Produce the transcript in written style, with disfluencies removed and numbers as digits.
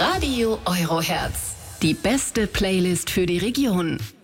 Radio Eurohertz. Die beste Playlist für die Region.